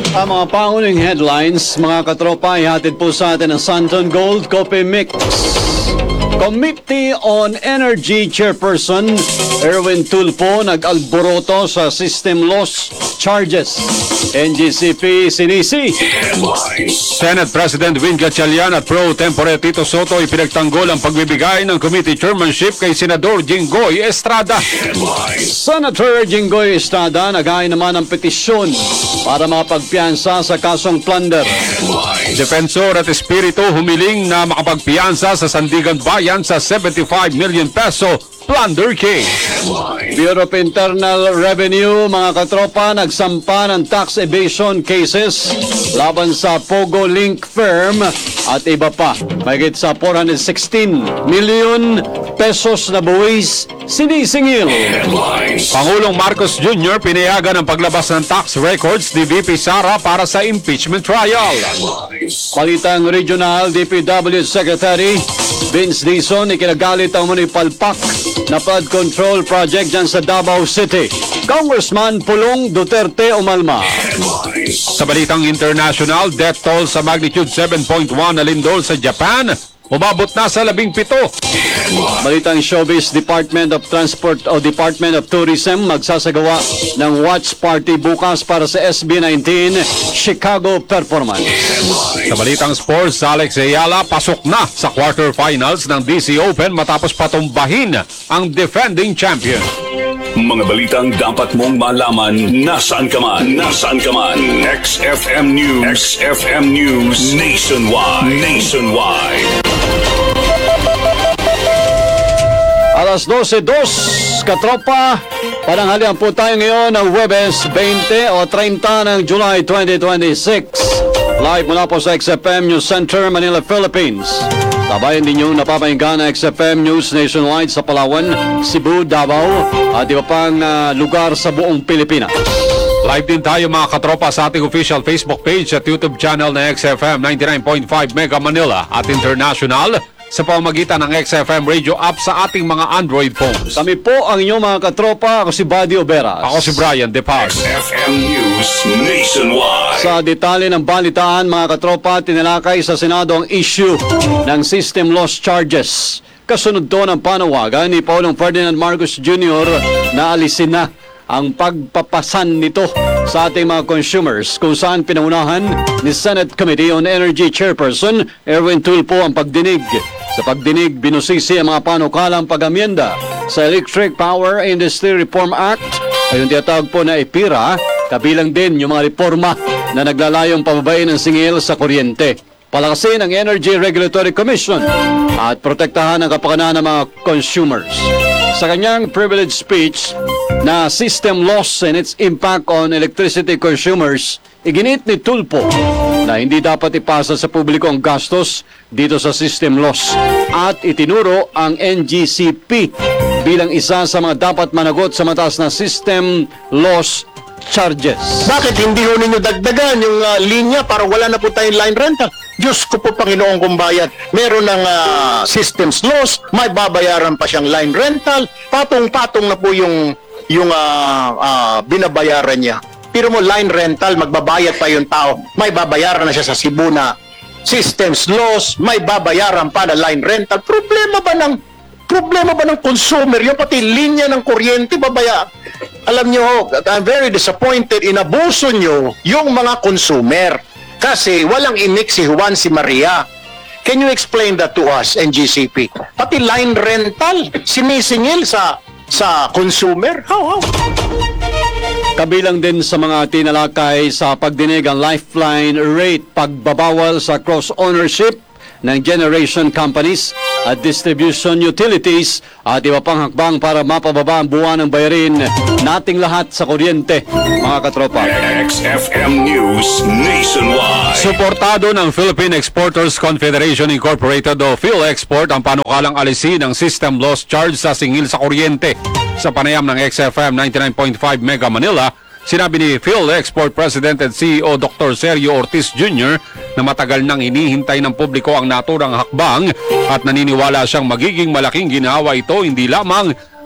Ang mga pangunahing headlines, mga katropa, ihatid po sa atin ang Santon Gold Coffee Mix. Committee on Energy Chairperson Erwin Tulfo nag-alboroto sa system loss charges. NGCP sinisi. Senate President Win Gatchalian at Pro Tempore Tito Soto ipinagtanggol ang pagbibigay ng committee chairmanship kay Senador Jinggoy Estrada. Senator Jinggoy Estrada naghain naman ng petisyon para mapagpiyansa sa kasong plunder. Defensor at Espiritu humiling na makapagpiyansa sa Sandigan Bayan sa 75 million peso plunder case. Bureau of Internal Revenue, mga katropa, nagsampa ng tax evasion cases laban sa Pogo Link Firm at iba pa. Mahigit sa 416 million pesos na buwis sinisingil. Pangulong Marcos Jr. pinayagan ang paglabas ng tax records ni VP Sara para sa impeachment trial. Palitang Regional DPW Secretary Vince Dizon, ikinagalit ang manipalpak na flood control project dyan sa Davao City. Congressman Pulong Duterte umalma. Sa balitang international, death toll sa magnitude 7.1 na lindol sa Japan, umabot na sa 17. Balitang Showbiz, Department of Transport o Department of Tourism magsasagawa ng watch party bukas para sa SB19 Chicago Performance. Sa balitang sports, Alex Ayala pasok na sa quarterfinals ng DC Open matapos patumbahin ang defending champion. Mga balitang dapat mong malaman nasaan ka man. XFM News Nationwide. Alas 12:02, katropa, pananghalian po tayo ngayon ng Huwebes 20 o 30 ng July 2026. Live mula po sa XFM News Center, Manila, Philippines. Tabayan din yung napapahinggan na XFM News Nationwide sa Palawan, Cebu, Davao at iba pang lugar sa buong Pilipinas. Live din tayo mga katropa sa ating official Facebook page at YouTube channel na XFM 99.5 Mega Manila at International sa pamamagitan ng XFM Radio app sa ating mga Android phones. Kami po ang inyong mga katropa. Ako si Buddy Oberas. Ako si Brian De Paz. XFM News Nationwide. Sa detalye ng balitaan, mga katropa, tinalakay sa Senado ang issue ng system loss charges. Kasunod to ng panawagan ni Pangulong Ferdinand Marcos Jr. na alisin na ang pagpapasan nito sa ating mga consumers, kung saan pinangunahan ni Senate Committee on Energy Chairperson Erwin Tulfo ang pagdinig. Sa pagdinig, binusisi ang mga panukalang pag-amyenda sa Electric Power Industry Reform Act ay yung tinatawag po na EPIRA, kabilang din yung mga reforma na naglalayong pababain ng singil sa kuryente, palakasin ang Energy Regulatory Commission at protektahan ang kapakanan ng mga consumers. Sa kanyang privilege speech na system loss and its impact on electricity consumers, iginit ni Tulfo na hindi dapat ipasa sa publiko ang gastos dito sa system loss at itinuro ang NGCP bilang isa sa mga dapat managot sa mataas na system loss charges. Bakit hindi ho ninyo dagdagan yung linya para wala na po tayong line rental? Diyos ko po, Panginoong kumbayan, meron ng systems loss, may babayaran pa siyang line rental, patong-patong na po yung binabayaran niya. Pero mo line rental, magbabayad pa yung tao, may babayaran na siya sa Cebu na systems loss, may babayaran pa na line rental. Problema ba ng consumer? Yung pati linya ng kuryente, babaya. Alam nyo, I'm very disappointed, inabuso nyo yung mga consumer. Kasi walang inik si Juan, si Maria. Can you explain that to us, NGCP? Pati line rental, sinisingil sa consumer? How? Kabilang din sa mga tinalakay sa pagdinig ang lifeline rate, pagbabawal sa cross-ownership ng generation companies at distribution utilities at iba pang hakbang para mapababa ang buwan ng bayarin nating lahat sa kuryente, mga katropa. XFM News Nationwide. Suportado ng Philippine Exporters Confederation Incorporated o PhilExport ang panukalang alisin ng system loss charge sa singil sa kuryente. Sa panayam ng XFM 99.5 Mega Manila, sinabi ni PhilExport President and CEO Dr. Sergio Ortiz Jr. na matagal nang hinihintay ng publiko ang naturang hakbang at naniniwala siyang magiging malaking ginhawa ito hindi lamang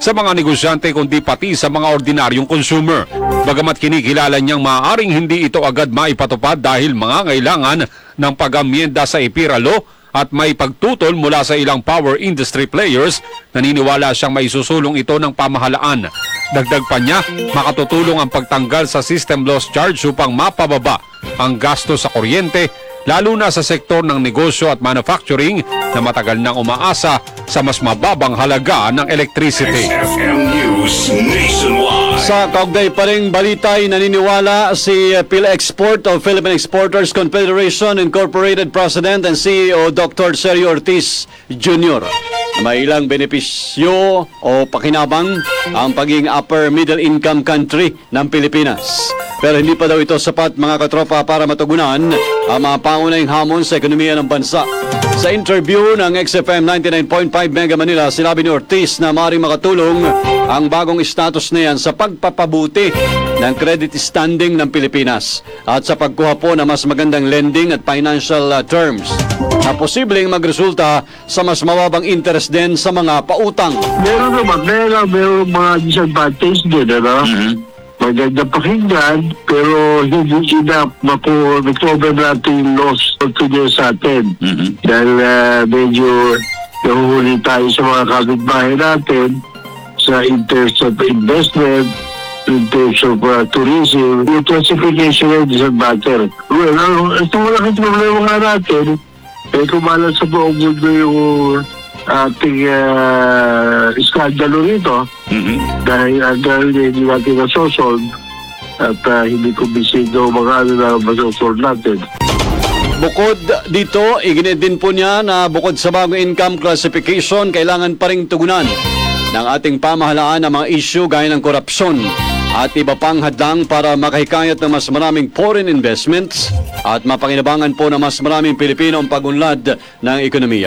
sa mga negosyante kundi pati sa mga ordinaryong consumer. Bagamat kinikilala niyang maaaring hindi ito agad maipatupad dahil mangangailangan ng pag-amyenda sa EPIRA Law at may pagtutol mula sa ilang power industry players, naniniwala siyang may susulong ito ng pamahalaan. Dagdag pa niya, makatutulong ang pagtanggal sa system loss charge upang mapababa ang gasto sa kuryente, lalo na sa sektor ng negosyo at manufacturing na matagal nang umaasa sa mas mababang halaga ng electricity. XFM News Nationwide. Sa kaugnay pa ring balitay, naniniwala si PhilExport o Philippine Exporters Confederation Incorporated President and CEO Dr. Sergio Ortiz Jr. na may ilang benepisyo o pakinabang ang pagiging upper middle income country ng Pilipinas. Pero hindi pa daw ito sapat, mga katropa, para matugunan ang mga pangunahing hamon sa ekonomiya ng bansa. Sa interview ng XFM 99.5 Mega Manila, sinabi ni Ortiz na maaaring makatulong ang bagong status na yan sa pagpapabuti ng credit standing ng Pilipinas at sa pagkuha po ng mas magandang lending at financial terms na posibleng magresulta sa mas mababang interest din sa mga pautang. Meron naman, meron mga disadvantage din, ano? Maganda pakinggan, pero hindi enough recover natin yung loss continue sa atin. Dahil medyo nahuhuli tayo sa mga kapitbahay natin sa in terms of investment, in terms of tourism. Yung classification is a matter. Well, ito malaking problema nga natin, kumalat sa buong mundo yung ating iskandalo rito dahil hindi natin nasosolve at hindi kumbisido mga na masosolve natin. Bukod dito, iginit din po niya na bukod sa bagong income classification, kailangan pa ring tugunan ng ating pamahalaan ang mga issue gaya ng korupsyon at iba pang hadlang para makahikayat ng mas maraming foreign investments at mapakinabangan po ng mas maraming Pilipino ang pag-unlad ng ekonomiya.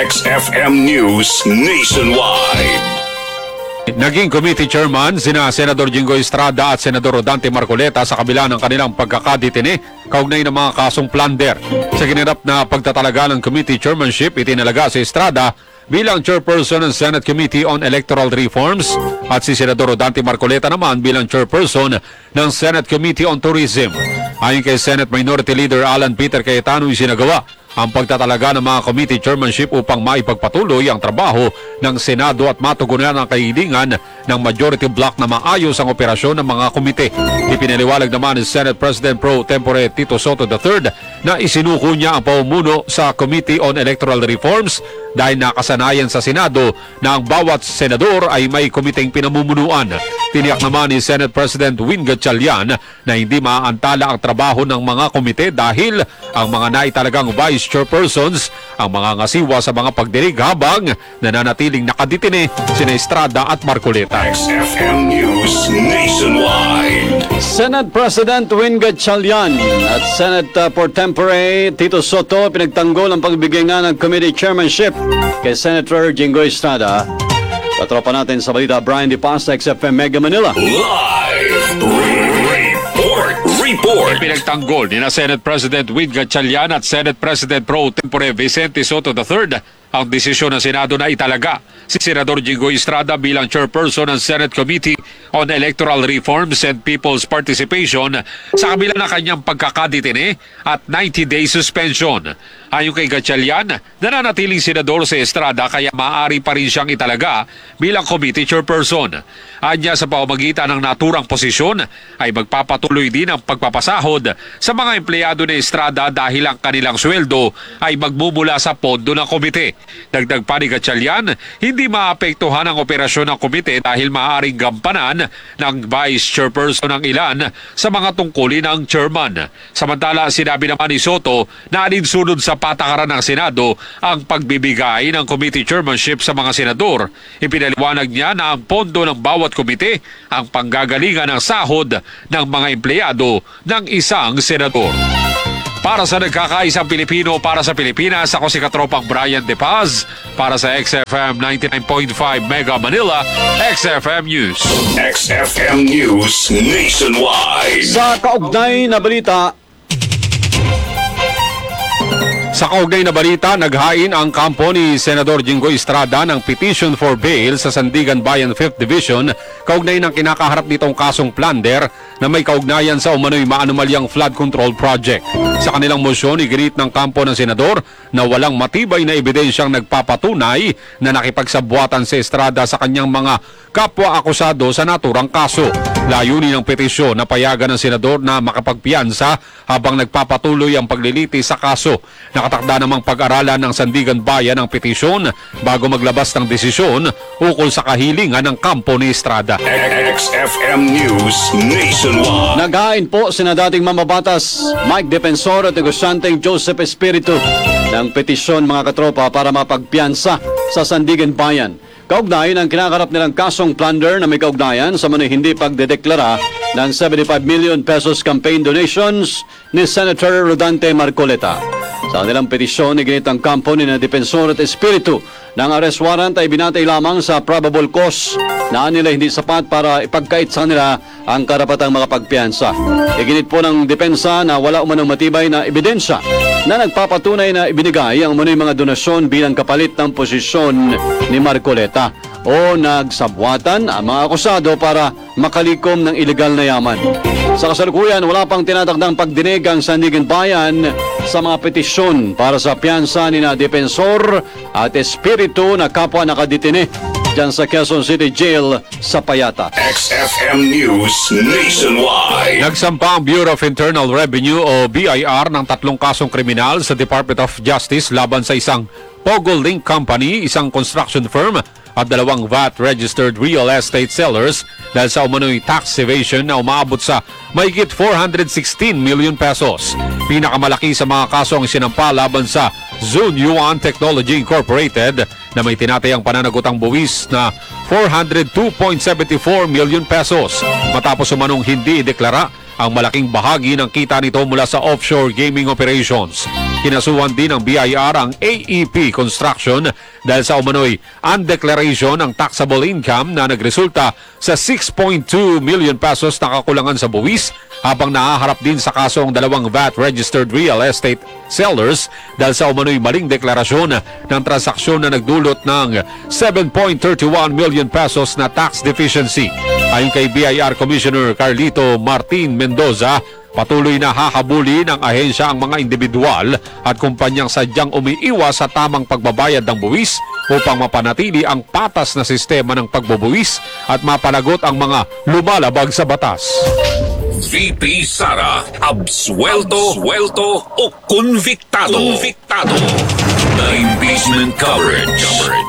XFM News Nationwide. Naging committee chairman sina Senador Jingoy Estrada at Senador Rodante Marcoleta sa kabila ng kanilang pagkakaditine kaugnay ng mga kasong plunder. Sa ginanap na pagtatalaga ng committee chairmanship, itinalaga si Estrada bilang chairperson ng Senate Committee on Electoral Reforms at si Senador Rodante Marcoleta naman bilang chairperson ng Senate Committee on Tourism. Ayon kay Senate Minority Leader Alan Peter Cayetano, isinagawa ang pagtatalaga ng mga committee chairmanship upang maipagpatuloy ang trabaho ng Senado at matugunan ang kahilingan ng majority bloc na maayos ang operasyon ng mga komite. Ipinaliwalag naman ni Senate President Pro Tempore Tito Soto III na isinuko niya ang pamumuno sa Committee on Electoral Reforms dahil nakasanayan sa Senado na ang bawat senador ay may komiteng pinamumunuan. Tiniyak naman ni Senate President Win Gatchalian na hindi maaantala ang trabaho ng mga komite dahil ang mga naitalagang vice chairpersons ang mga ngasiwa sa mga pagdinig habang nananatiling nakaditine sina Estrada at Marcoleta. XFM News Nationwide. Senate President Win Gatchalian at Senate Pro Tempore Tito Soto pinagtanggol ang pagbigay nga ng committee chairmanship kay Senator Jingoy Estrada. Katropa natin sa balita, Brian De Paz, XFM Mega Manila. Live Report. Pinagtanggol ni na Senate President Win Gatchalian at Senate President Pro Tempore Vicente Soto III ang desisyon ng Senado na italaga si Senador Jingoy Estrada bilang chairperson ng Senate Committee on Electoral Reforms and People's Participation sa kabila na kanyang pagkakaditine at 90-day suspension. Ayon kay Gatchalian, nananatiling senador si Estrada kaya maaari pa rin siyang italaga bilang committee chairperson. Anya sa pamamagitan ng naturang posisyon ay magpapatuloy din ang pagpapasahod sa mga empleyado ni Estrada dahil ang kanilang sweldo ay magmumula sa pondo ng komite. Dagdag pa ni Gatchalian, hindi maapektuhan ang operasyon ng komite dahil maaaring gampanan ng vice chairperson ng ilan sa mga tungkulin ng chairman. Samantala, sinabi naman ni Soto na alinsunod sa patakaran ng Senado ang pagbibigay ng committee chairmanship sa mga senador. Ipinaliwanag niya na ang pondo ng bawat komite ang panggagalingan ng sahod ng mga empleyado ng isang senador. Para sa nagkakaisang Pilipino, para sa Pilipinas, ako si Katropang Brian De Paz. Para sa XFM 99.5 Mega Manila, XFM News. XFM News Nationwide. Sa kaugnay na balita, Sa kaugnay na balita, naghain ang kampo ni Senador Jinggoy Estrada ng petition for bail sa Sandigan Bayan 5th Division kaugnay ng kinakaharap nitong kasong plunder na may kaugnayan sa umano'y maanumalyang flood control project. Sa kanilang motion, iginit ng kampo ng senador na walang matibay na ebidensyang nagpapatunay na nakipagsabwatan si Estrada sa kanyang mga kapwa-akusado sa naturang kaso. Layunin ng petisyon na payagan ng senador na makapagpiyansa habang nagpapatuloy ang paglilitis sa kaso. Nakatakda namang pag-aralan ng Sandigan Bayan ang petisyon bago maglabas ng desisyon ukol sa kahilingan ng kampo ni Estrada. XFM News Nationwide. Naghain po sina dating mamabatas Mike Defensor at negosyanteng Joseph Espiritu ng petisyon mga katropa para mapagpiyansa sa Sandigan Bayan. Kaugnay ng kinakarap nilang kasong plunder na may kaugnayan sa manoy hindi pagdedeklara ng 75 million pesos campaign donations ni Senator Rodante Marcoleta. Sa kanilang petisyon, iginit ang kampo ni na Defensor at Espiritu ng arrest warrant ay binatay lamang sa probable cause na nila hindi sapat para ipagkait sa kanila ang karapatang makapagpiyansa. Iginit po ng depensa na wala umanong matibay na ebidensya na nagpapatunay na ibinigay ang umano'y mga donasyon bilang kapalit ng posisyon ni Marcoleta o nagsabwatan ang mga akusado para makalikom ng ilegal na yaman. Sa kasalukuyan, wala pang tinatakdang pagdinig ang Sandigan Bayan sa mga petisyon para sa piyansa ni na Defensor at Espiritu na kapwa nakadetine dyan sa Quezon City Jail sa Payata. XFM News Nationwide. Nagsampa ang Bureau of Internal Revenue o BIR ng 3 kasong kriminal sa Department of Justice laban sa isang Pogo Link Company, isang construction firm at 2 VAT-registered real estate sellers dahil sa umano'y tax evasion na umaabot sa mahigit 416 million pesos. Pinakamalaki sa mga kaso ang sinampa laban sa Zone Yuan Technology Incorporated na may tinatayang pananagutang buwis na 402.74 million pesos matapos umanong hindi ideklara ang malaking bahagi ng kita nito mula sa offshore gaming operations. Kinasuhan din ng BIR ang AEP Construction dahil sa umano'y undeclaration ng taxable income na nagresulta sa 6.2 million pesos na kakulangan sa buwis habang nahaharap din sa kaso ang 2 VAT-registered real estate sellers dahil sa umano'y maling deklarasyon ng transaksyon na nagdulot ng 7.31 million pesos na tax deficiency. Ayon kay BIR Commissioner Carlito Martin Mendoza, patuloy na hahabulin ng ahensya ang mga individual at kumpanyang sadyang umiiwas sa tamang pagbabayad ng buwis upang mapanatili ang patas na sistema ng pagbubuwis at mapanagot ang mga lumalabag sa batas. VP Sara, absuelto, o convictado. The impeachment coverage.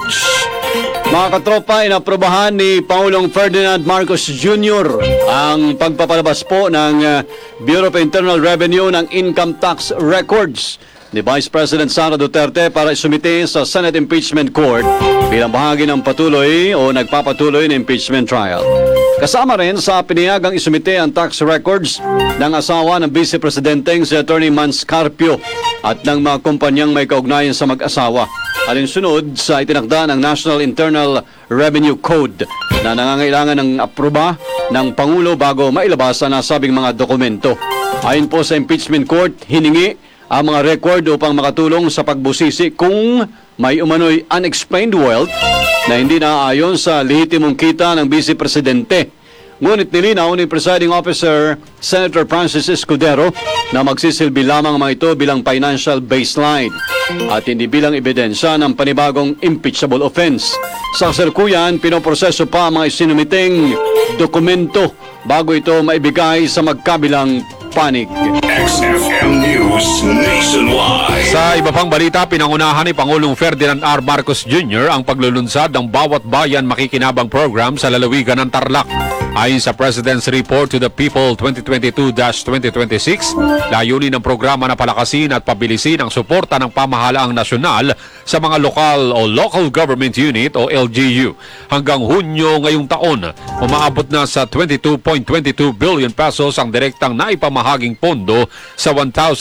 Mga katropa, inaprobahan ni Pangulong Ferdinand Marcos Jr. ang pagpapalabas po ng Bureau of Internal Revenue ng income tax records ni Vice President Sara Duterte para isumite sa Senate Impeachment Court bilang bahagi ng patuloy o nagpapatuloy na impeachment trial. Kasama rin sa piniyagang isumite ang tax records ng asawa ng Vice Presidenteng si Attorney Mans Carpio at ng mga kumpanyang may kaugnayan sa mag-asawa. Alinsunod sa itinakda ng National Internal Revenue Code na nangangailangan ng aproba ng Pangulo bago mailabas ang nasabing mga dokumento. Ayon po sa impeachment court, hiningi ang mga record upang makatulong sa pagbusisi kung may umano'y unexplained wealth na hindi naaayon sa lehitimong kita ng Vice Presidente. Ngunit nilinaw ni Presiding Officer Senator Francis Escudero na magsisilbi lamang mga ito bilang financial baseline at hindi bilang ebidensya ng panibagong impeachable offense. Sa kasalukuyan, pinoproseso pa ang mga isinumiting dokumento bago ito maibigay sa magkabilang panig. XFM News Nationwide. Sa iba pang balita, pinangunahan ni Pangulong Ferdinand R. Marcos Jr. ang paglulunsad ng Bawat Bayan Makikinabang program sa lalawigan ng Tarlac. Ayon sa President's Report to the People 2022-2026, layunin ng programa na palakasin at pabilisin ang suporta ng pamahalaang nasyonal sa mga lokal o local government unit o LGU. Hanggang Hunyo ngayong taon, umaabot na sa 22.22 billion pesos ang direktang naipamahaging pondo sa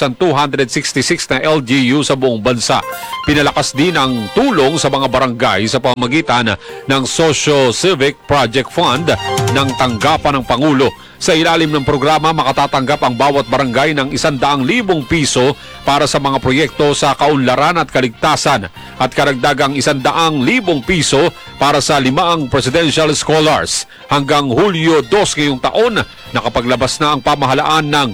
1,266 na LGU sa buong bansa. Pinalakas din ang tulong sa mga barangay sa pamamagitan ng Socio-Civic Project Fund ng tanggapan ng Pangulo Sa ilalim ng programa, makatatanggap ang bawat barangay ng 100,000 piso para sa mga proyekto sa kaunlaran at kaligtasan at karagdagang 100,000 piso para sa 5 presidential scholars. Hanggang Hulyo 2 ngayong taon, nakapaglabas na ang pamahalaan ng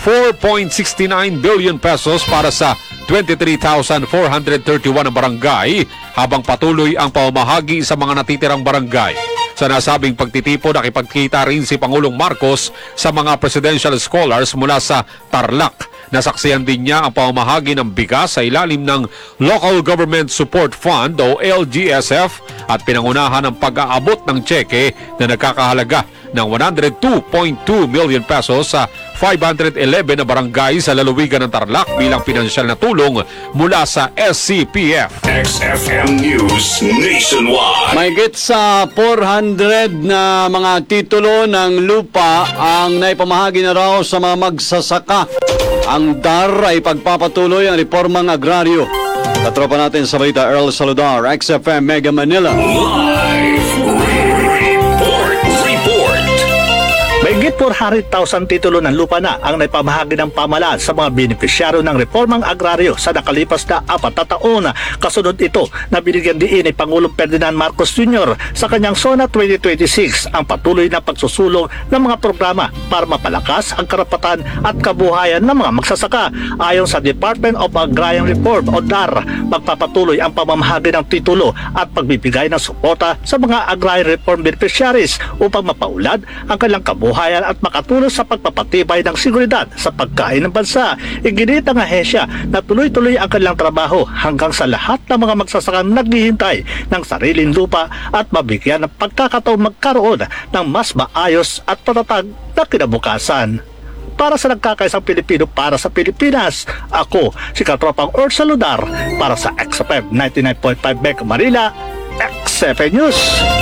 4.69 billion pesos para sa 23,431 na barangay habang patuloy ang pamamahagi sa mga natitirang barangay. Sa nasabing pagtitipon, nakipagkita rin si Pangulong Marcos sa mga presidential scholars mula sa Tarlac. Nasaksihan din niya ang pamamahagi ng bigas sa ilalim ng Local Government Support Fund o LGSF at pinangunahan ang pag-aabot ng tseke na nagkakahalaga ng 102.2 million pesos sa 511 na barangay sa lalawigan ng Tarlac bilang pinansyal na tulong mula sa SCPF. XFM News Nationwide. Mahigit sa 400 na mga titulo ng lupa ang naipamahagi na raw sa mga magsasaka. Ang DAR ay pagpapatuloy ang reformang agraryo. Katropa natin sa balita, Earl Saludar, XFM Mega Manila. Live report. Mahigit 400,000 titulo ng lupa na ang naipamahagi ng pamahalaan sa mga benepisyaryo ng reformang agraryo sa nakalipas na 4 na taon. Kasunod ito na binigyan diin ni Pangulong Ferdinand Marcos Jr. sa kanyang SONA 2026 ang patuloy na pagsusulong ng mga programa para mapalakas ang karapatan at kabuhayan ng mga magsasaka. Ayon sa Department of Agrarian Reform o DAR, magpapatuloy ang pamamahagi ng titulo at pagbibigay ng suporta sa mga agrarian reform beneficiaries upang mapaulad ang kanilang kabuhayan at makatulong sa pagpapatibay ng seguridad sa pagkain ng bansa. Iginit ang ahensya na tuloy-tuloy ang kanilang trabaho hanggang sa lahat ng mga magsasakang naghihintay ng sariling lupa at mabigyan ng pagkakataon magkaroon ng mas maayos at patatag na kinabukasan. Para sa nagkakaisang Pilipino para sa Pilipinas, ako si Katropang Earl Saludar para sa XFM 99.5 Mega Manila, XFM News.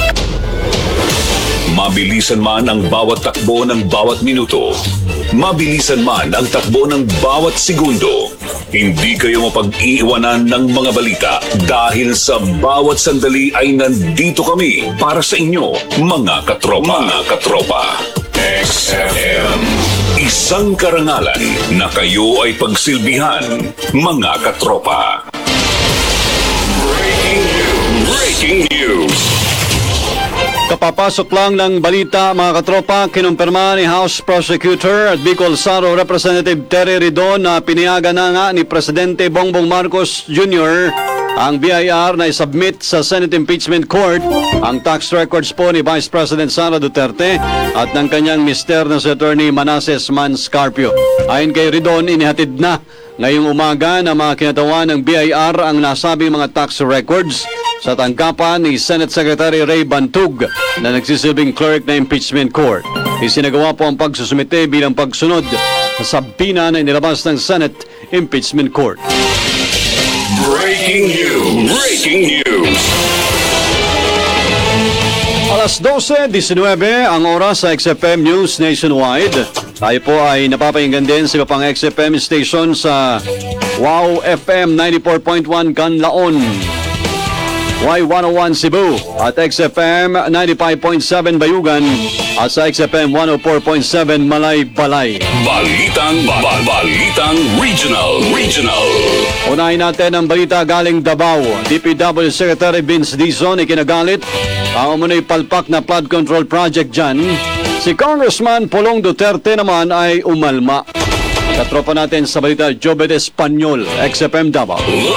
Mabilisan man ang bawat takbo ng bawat minuto, mabilisan man ang takbo ng bawat segundo, hindi kayo mapag-iiwanan ng mga balita dahil sa bawat sandali ay nandito kami para sa inyo, mga katropa. XFM, isang karangalan na kayo ay pagsilbihan, mga katropa. Breaking news. Kapapasok lang ng balita, mga katropa, kinumpirma ni House Prosecutor at Bicol Saro Representative Terry Ridon na pinayagan na nga ni Presidente Bongbong Marcos Jr. ang BIR na isubmit sa Senate Impeachment Court ang tax records po ni Vice President Sara Duterte at ng kanyang mister na si Attorney Manasseh Manscarpio. Ayon kay Ridon, inihatid na ngayong umaga na mga kinatawan ng BIR ang nasabing mga tax records sa tanggapan ni Senate Secretary Ray Bantug na nagsisilbing clerk na impeachment court. Isinagawa po ang pagsusumite bilang pagsunod sa sabina na inilabas ng Senate Impeachment Court. Breaking news. Alas 12:19 ang oras sa XFM News Nationwide. Tayo po ay napapahinggan din sa iba pang XFM station sa Wow FM 94.1 Canlaon, Y101 Cebu at XFM 95.7 Bayugan at sa XFM 104.7 Malay-Balay. Balitang regional. Unahin natin ang balita galing Davao. DPW Secretary Vince Dizon ikinagalit ang umunoy palpak na flood control project dyan. Si Congressman Pulong Duterte naman ay umalma. Katropa natin sa balita, Jobed Espanyol, XFM Davao.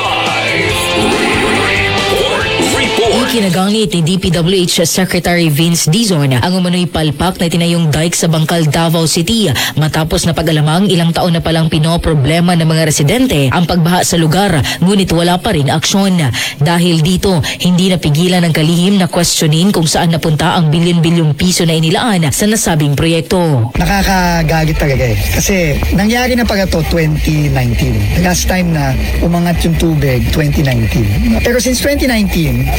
Kinagalit ni DPWH Secretary Vince Dizon ang umano'y palpak na itinayong dike sa Bangkal, Davao City matapos na pag-alamang ilang taon na palang pinoproblema ng mga residente ang pagbaha sa lugar, ngunit wala pa rin aksyon. Dahil dito, hindi napigilan ng kalihim na questionin kung saan napunta ang bilyon-bilyong piso na inilaan sa nasabing proyekto. Nakakagalit talaga eh. Kasi nangyari na pala to 2019. The last time na umangat yung tubig, 2019. Pero since 2019, wala nangyari.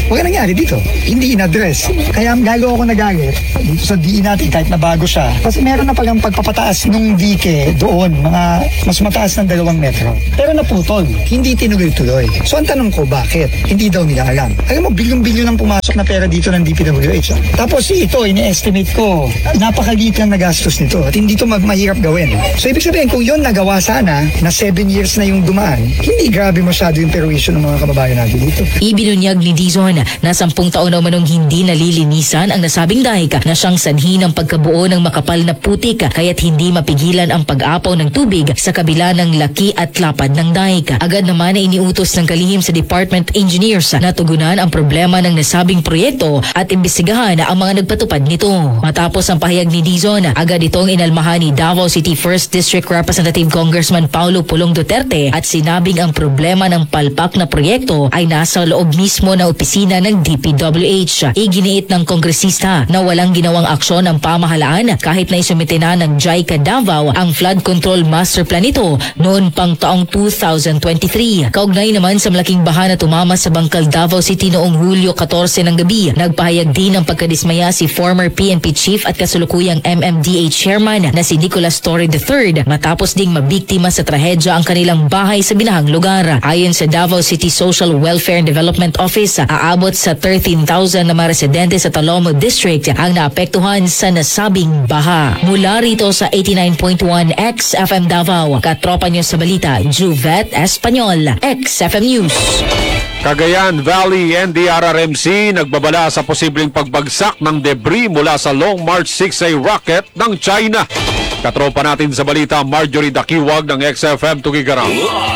nangyari dito? Hindi in-address. Kaya lalo ako nagalit dito sa DE natin kahit na bago siya. Kasi meron na palang pagpapataas nung dike doon, mga mas mataas ng 2 metro. Pero naputol, hindi tinuloy-tuloy. So ang tanong ko, bakit? Hindi daw nila alam. Alam mo, bilyon-bilyon ang pumasok na pera dito ng DPWH. Tapos ito, ine-estimate ko, napakaliit lang na gastos nito at hindi ito mahirap gawin. So ibig sabihin, kung yun nagawa sana, na 7 years na yung dumaan, hindi grabe masyado yung perwisyo ng mga kababayan natin dito. Ibinunyag ni Dizon na 10 taon na manong hindi nalilinisan ang nasabing dike na siyang sanhi ng pagkabuo ng makapal na putik kaya't hindi mapigilan ang pag-apaw ng tubig sa kabila ng laki at lapad ng dike. Agad naman na iniutos ng kalihim sa Department Engineers na tugunan ang problema ng nasabing proyekto at imbestigahan ang mga nagpatupad nito. Matapos ang pahayag ni Dizon, agad itong inalmahan ni Davao City 1st District Representative Congressman Paulo Pulong Duterte at sinabing ang problema ng palpak na proyekto ay nasa loob mismo na opisina ng DPWH. Iginiit ng kongresista na walang ginawang aksyon ang pamahalaan kahit na isumite na ng JICA Davao ang flood control master plan nito noon pang taong 2023. Kaugnay naman sa malaking baha na tumama sa Bangkal, Davao City noong Hulyo 14 ng gabi, nagpahayag din ng pagkadismaya si former PNP chief at kasulukuyang MMDA chairman na si Nicolas Torre III matapos ding mabiktima sa trahedya ang kanilang bahay sa binahang lugar. Ayon sa Davao City Social Welfare and Development Office, aabot sa 13,000 na mga residente sa Talomo District ang naapektuhan sa nasabing baha. Mula rito sa 89.1 XFM Davao, katropa niyo sa balita, Juvet Espanyol, XFM News. Cagayan Valley NDRRMC nagbabala sa posibleng pagbagsak ng debris mula sa Long March 6A rocket ng China. Katropa natin sa balita, Marjorie Dakiwag ng XFM Tugigarao.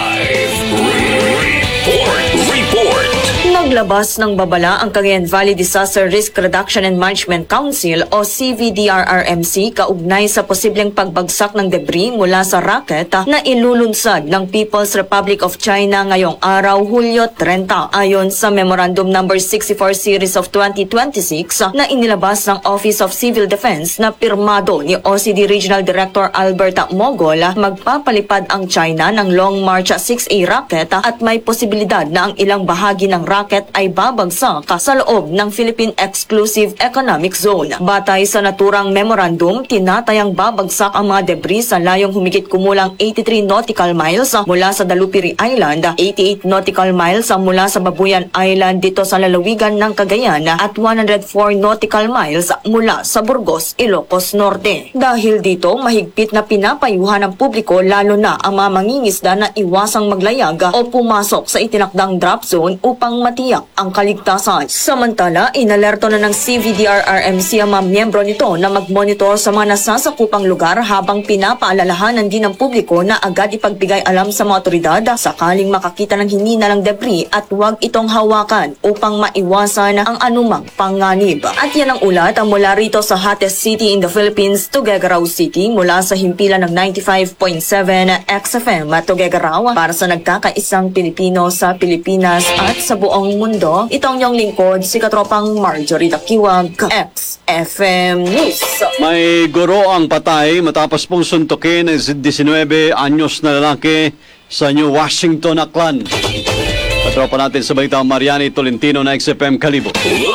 Report. Naglabas ng babala ang Cagayan Valley Disaster Risk Reduction and Management Council o CVDRRMC kaugnay sa posibleng pagbagsak ng debris mula sa rocket na ilulunsad ng People's Republic of China ngayong araw, Hulyo 30. Ayon sa Memorandum No. 64 Series of 2026 na inilabas ng Office of Civil Defense na pirmado ni OCD Regional Director Albert Mogol, magpapalipad ang China ng Long March 6A rocket at may posibilidad na ang ilang bahagi ng rocket ay babagsak sa loob ng Philippine Exclusive Economic Zone. Batay sa naturang memorandum, tinatayang babagsak ang mga debris sa layong humigit kumulang 83 nautical miles mula sa Dalupiri Island, 88 nautical miles mula sa Babuyan Island dito sa lalawigan ng Cagayan at 104 nautical miles mula sa Burgos, Ilocos Norte. Dahil dito, mahigpit na pinapayuhan ng publiko lalo na ang mga mangingisda na iwasang maglayag o pumasok sa itinakdang drop zone upang matiyak ang kaligtasan. Samantala, inalerto na ng CVDRRMC ang mga miyembro nito na mag-monitor sa mga nasasakupang lugar habang pinapaalalahanan din ng publiko na agad ipagbigay alam sa mga otoridad sakaling makakita ng hininalang debris at huwag itong hawakan upang maiwasan ang anumang panganib. At yan ang ulat mula rito sa hottest city in the Philippines, Tuguegarao City, mula sa himpilan ng 95.7 XFM Tuguegarao para sa nagkakaisang Pilipino sa Pilipinas at sa buong mundo. Itong yung lingkod, si katropang Marjorie Dakiwag, XFM News. May guro ang patay matapos pong suntukin ng 19 anyos na lalaki sa New Washington, Aklan. Katropa natin sa balita, Mariani Tolentino na XFM Kalibo.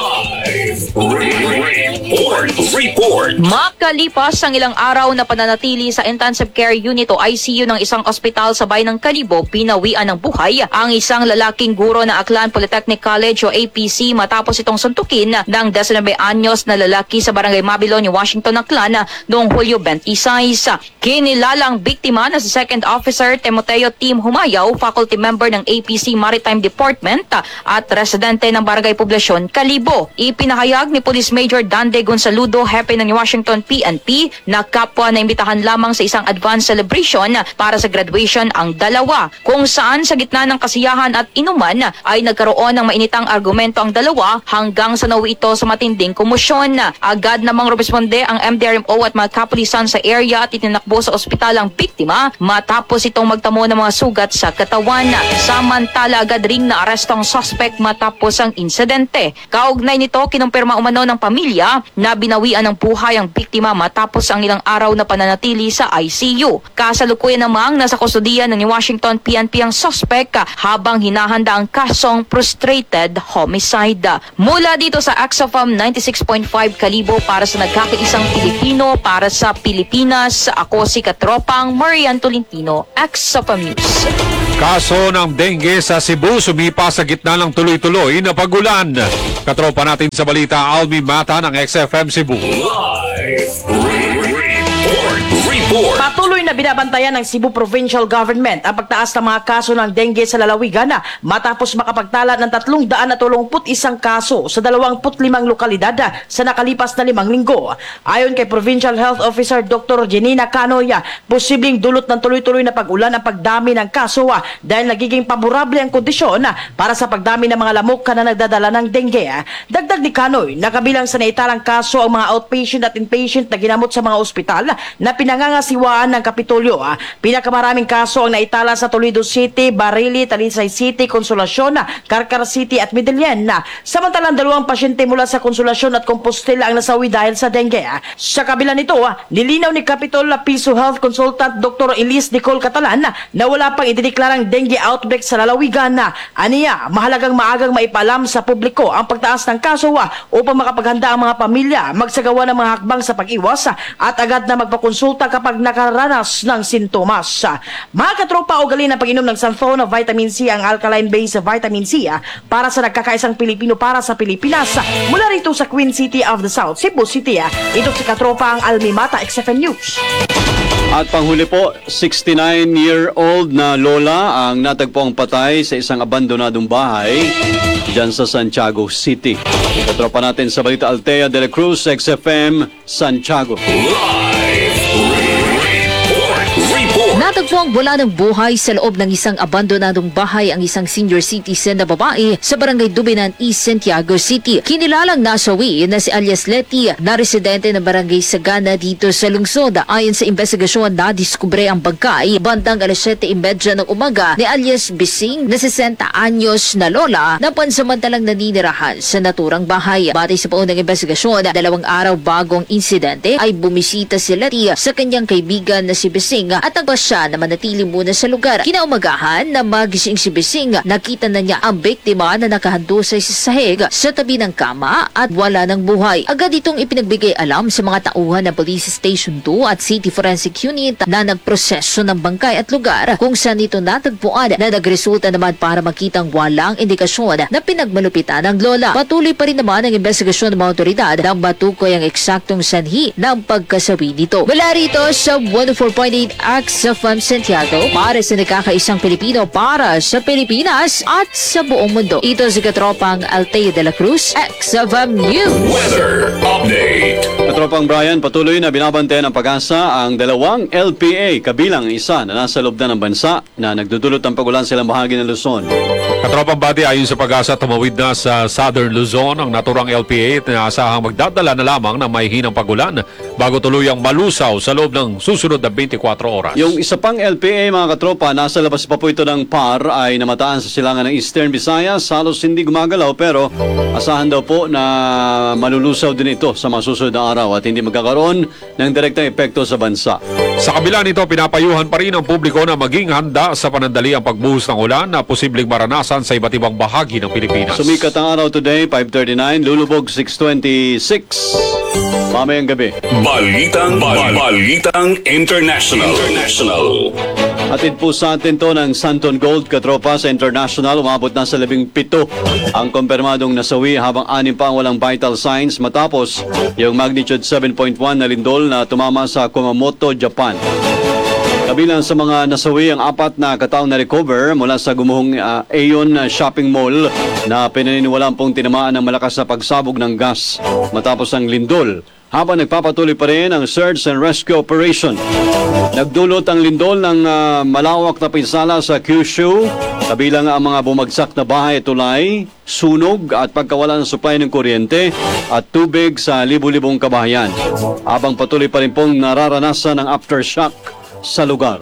Report. Makalipas ang ilang araw na pananatili sa intensive care unit o ICU ng isang ospital sa bayan ng Kalibo, pinawian ng buhay ang isang lalaking guro ng Aklan Polytechnic College o APC matapos itong suntukin ng 19 anyos na lalaki sa barangay Mabilon, Washington, Aklan noong Hulyo 26. Kinilalang biktima na si Second Officer Timoteo Tim Humayaw, faculty member ng APC Maritime Department at residente ng barangay Poblasyon, Kalibo. Ipinahayag ni Police Major Dande Gonsaludo, hepe ng Washington PNP, na kapwa na imbitahan lamang sa isang advance celebration para sa graduation ang dalawa, kung saan sa gitna ng kasiyahan at inuman ay nagkaroon ng mainitang argumento ang dalawa hanggang sa nauwi ito sa matinding komosyon. Agad namang responde ang MDRMO at mga kapulisan sa area at itinakbo sa ospital ang biktima matapos itong magtamo ng mga sugat sa katawan. Samantala, agad ring naaresto ang suspect matapos ang insidente. Kaugnay nito, kinumpirma umano ng pamilya na na binawian ng buhay ang biktima matapos ang ilang araw na pananatili sa ICU. Kasalukuyan namang nasa kustudiya ng Washington PNP ang suspect habang hinahanda ang kasong frustrated homicide. Mula dito sa XFM 96.5 Kalibo para sa nagkakaisang Pilipino para sa Pilipinas, ako si Katropang Marian Tolentino, XFM News. Kaso ng dengue sa Cebu sumipa sa gitna ng tuloy-tuloy na pagulan. Katropa natin sa balita, Almi Mata ng XFM Cebu. Report. Patuloy na binabantayan ng Cebu Provincial Government ang pagtaas ng mga kaso ng dengue sa lalawigan matapos makapagtala ng 331 kaso sa 25 lokalidad sa nakalipas na 5 linggo. Ayon kay Provincial Health Officer Dr. Janina Canoya, posibleng dulot ng tuloy-tuloy na pag-ulan ang pagdami ng kaso dahil nagiging paborable ang kondisyon para sa pagdami ng mga lamok na nagdadala ng dengue. Dagdag ni Canoy, nakabilang sa naitalang kaso ang mga outpatient at inpatient na ginamot sa mga ospital na pinangangasiwaan ng Kapitolyo. Pinakamaraming kaso ang naitala sa Toledo City, Barili, Talisay City, Consolacion, Carcar City at Medellin. Samantalang 2 pasyente mula sa Consolacion at Compostela ang nasawi dahil sa dengue. Sa kabila nito, nilinaw ni Capitol Piso Health Consultant Dr. Elise Nicole Catalan na wala pang idineklarang dengue outbreak sa lalawigan. Aniya, mahalagang maagang maipalam sa publiko ang pagtaas ng kaso upang makapaghanda ang mga pamilya, magsagawa ng mga hakbang sa pag-iwas at agad na magpakonsulta kapag nakaranas ng sintomas. Mga katropa, ugali ng pag-inom ng Santhona Vitamin C ang alkaline-based vitamin C para sa nagkakaisang Pilipino para sa Pilipinas. Mula rito sa Queen City of the South, Cebu City, ito si katropa ang Almi Mata, XFM News. At panghuli po, 69-year-old na lola ang natagpo ang patay sa isang abandonadong bahay dyan sa Santiago City. Katropa natin sa balita, Altea de la Cruz, XFM, Santiago. Natagpo ang wala ng buhay sa loob ng isang abandonadong bahay ang isang senior citizen na babae sa barangay Dubinan East, Santiago City. Kinilalang nasawi na si alias Letty na residente ng barangay Sagana dito sa lungsod. Ayon sa investigasyon, nadiskubre ang bangkay bandang 7:30 ng umaga ni alias Bising na 60 anyos na lola na pansamantalang naninirahan sa naturang bahay. Batay sa paunang investigasyon, 2 araw bagong insidente ay bumisita si Letty sa kanyang kaibigan na si Bising at siya na manatili muna sa lugar. Kinaumagahan na magising si Bising, nakita na niya ang biktima na nakahandusay sa sahig sa tabi ng kama at wala ng buhay. Agad itong ipinagbigay alam sa mga tauhan ng Police Station 2 at City Forensic Unit na nagproseso ng bangkay at lugar kung saan ito natagpuan na nagresulta naman para makitang walang indikasyon na pinagmalupitan ng lola. Patuloy pa rin naman ang investigasyon ng mga otoridad nang matukoy ang eksaktong sanhi ng pagkasawi nito. Mula rito sa 104.8 XFM Santiago para sa nakakaisang Pilipino para sa Pilipinas at sa buong mundo. Ito si katropang Altea de la Cruz, XFM News. Weather update. Katropang Brian, patuloy na binabantayan ng Pag-asa ang 2 LPA, kabilang isa na nasa loob na ng bansa na nagdudulot ng pagulan silang bahagi ng Luzon. Katropang Bati, ayon sa Pag-asa, tumawid na sa Southern Luzon ang naturang LPA at inaasahang magdadala na lamang ng mahihinang pagulan bago tuluyang malusaw sa loob ng susunod na 24 oras. Yung isa pang LPA, mga katropa, nasa labas pa po ito ng PAR, ay namataan sa silangan ng Eastern Visayas. Halos hindi gumagalaw pero asahan daw po na malulusaw din ito sa mga susunod na araw at hindi magkakaroon ng direktang epekto sa bansa. Sa kabila nito, pinapayuhan pa rin ang publiko na maging handa sa panandali ang pagbuhos ng ulan na posibleng maranasan sa iba't ibang bahagi ng Pilipinas. Sumikat ang araw today, 5:39, lulubog 6:26. Mamayang gabi. Balitang International. Atid po sa atin to ng Santon Gold, katropa, sa international. Umabot na sa 17 ang kumpirmadong nasawi habang 6 pa ang walang vital signs matapos yung magnitude 7.1 na lindol na tumama sa Kumamoto, Japan. Kabilang sa mga nasawi ang 4 na kataong na recover mula sa gumuhong Aeon Shopping Mall na pinaniniwalaan pong tinamaan ng malakas na pagsabog ng gas matapos ang lindol. Habang nagpapatuloy pa rin ang search and rescue operation. Nagdulot ang lindol ng malawak na pinsala sa Kyushu, kabilang ang mga bumagsak na bahay at tulay, sunog at pagkawala ng supply ng kuryente at tubig sa libu-libong kabahayan. Habang patuloy pa rin pong nararanasan ng aftershock sa lugar.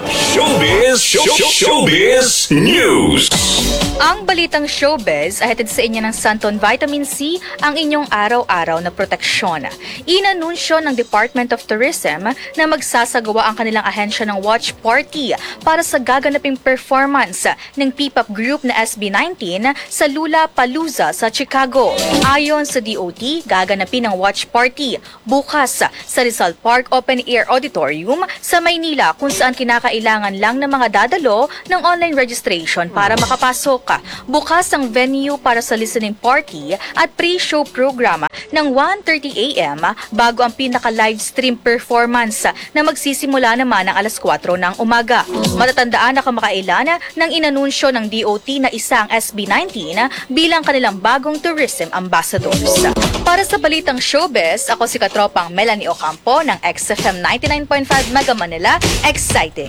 Showbiz News. Ang balitang showbiz ay hatid sa inyo ng Santon Vitamin C, ang inyong araw-araw na proteksyon. Inanunsyo ng Department of Tourism na magsasagawa ang kanilang ahensya ng watch party para sa gaganaping performance ng P-pop group na SB19 sa Lollapalooza sa Chicago. Ayon sa DOT, gaganapin ang watch party bukas sa Rizal Park Open Air Auditorium sa Maynila, kung saan kinakailangan lang ng mga dadalo ng online registration para makapasok. Bukas ang venue para sa listening party at pre-show program ng 1:30 a.m. bago ang pinaka-live stream performance na magsisimula naman ng alas 4 ng umaga. Matatandaan na kamakailan nang inanunsyo ng DOT na isa ang SB19 bilang kanilang bagong tourism ambassadors. Para sa balitang showbiz, ako si katropang Melanie Ocampo ng XFM 99.5 Mega Manila. Exciting!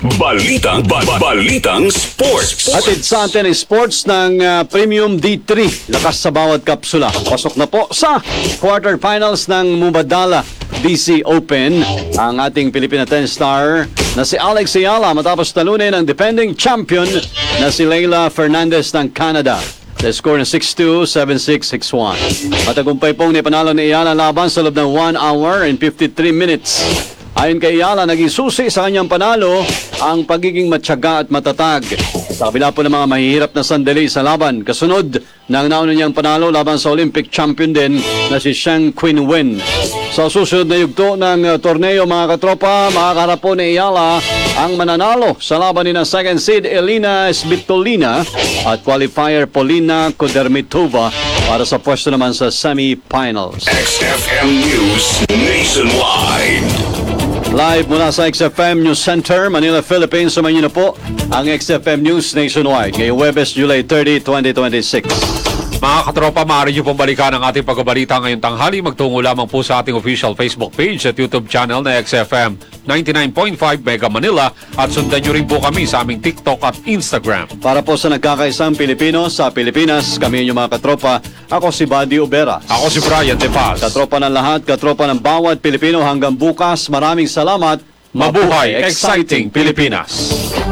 Balitang sports. Atid sa atin ay sports ng Premium D3. Lakas sa bawat kapsula. Pasok na po sa quarterfinals ng Mubadala DC Open ang ating Pilipina 10 star na si Alex Ayala matapos talunin ang defending champion na si Leila Fernandez ng Canada. The score na 6-2, 7-6, 6-1. Matagumpay pong nipanalo ni Ayala laban sa loob ng 1 hour and 53 minutes. Ayon kay Ayala, naging susi sa kanyang panalo ang pagiging matyaga at matatag. Sa kabila po ng mga mahihirap na sandali sa laban, kasunod ng nauna niyang panalo laban sa Olympic champion din na si Shang Qinwen. Sa susunod na yugto ng torneo, mga katropa, makakaharap po ni Ayala ang mananalo sa laban ni na second seed Elina Svitolina at qualifier Polina Kudermitova para sa pwesto naman sa semi-finals. XFM News Nationwide. Live mula sa XFM News Center, Manila, Philippines. Sumayin na po ang XFM News Nationwide ngayong Webes, July 30, 2026. Mga katropa, maaari niyo pong balikan ang ating pagbabalita ngayong tanghali. Magtungo lamang po sa ating official Facebook page at YouTube channel na XFM 99.5 Mega Manila at sundan niyo rin po kami sa aming TikTok at Instagram. Para po sa nagkakaisang Pilipino sa Pilipinas, kami inyong mga katropa. Ako si Buddy Uberas. Ako si Brian De Paz. Katropa ng lahat, katropa ng bawat Pilipino. Hanggang bukas, maraming salamat. Mabuhay, exciting Pilipinas!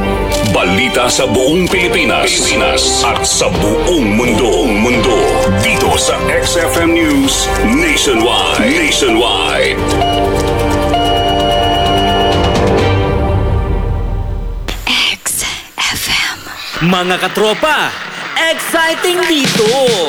Balita sa buong Pilipinas at sa buong mundo. Dito sa XFM News Nationwide. XFM. Mga katropa, exciting dito!